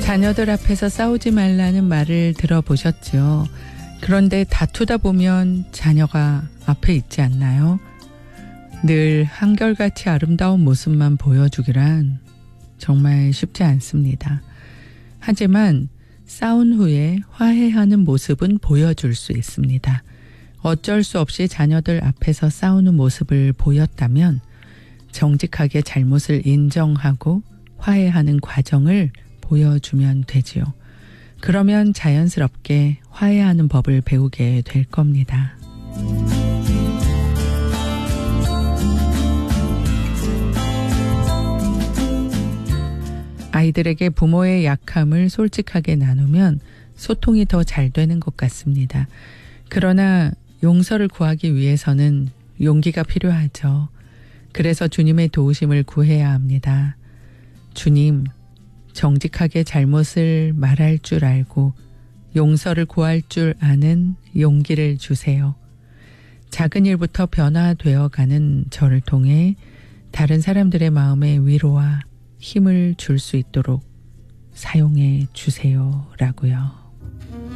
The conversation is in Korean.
자녀들 앞에서 싸우지 말라는 말을 들어보셨죠? 그런데 다투다 보면 자녀가 앞에 있지 않나요? 늘 한결같이 아름다운 모습만 보여주기란 정말 쉽지 않습니다. 하지만 싸운 후에 화해하는 모습은 보여줄 수 있습니다. 어쩔 수 없이 자녀들 앞에서 싸우는 모습을 보였다면 정직하게 잘못을 인정하고 화해하는 과정을 보여주면 되지요. 그러면 자연스럽게 화해하는 법을 배우게 될 겁니다. 아이들에게 부모의 약함을 솔직하게 나누면 소통이 더 잘 되는 것 같습니다. 그러나 용서를 구하기 위해서는 용기가 필요하죠. 그래서 주님의 도우심을 구해야 합니다. 주님, 정직하게 잘못을 말할 줄 알고 용서를 구할 줄 아는 용기를 주세요. 작은 일부터 변화되어 가는 저를 통해 다른 사람들의 마음에 위로와 힘을 줄 수 있도록 사용해 주세요라고요.